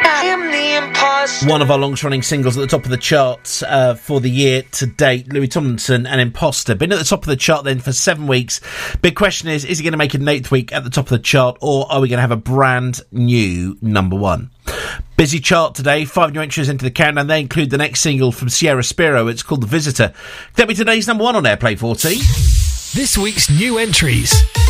One of our longest-running singles at the top of the charts for the year to date, Louis Tomlinson and Imposter. Been at the top of the chart then for 7 weeks. Big question is he going to make it an 8th week at the top of the chart, or are we going to have a brand new number one? Busy chart today, 5 new entries into the countdown. They include the next single from Sierra Spiro. It's called The Visitor. That'll be today's number one on Airplay 40. This week's new entries.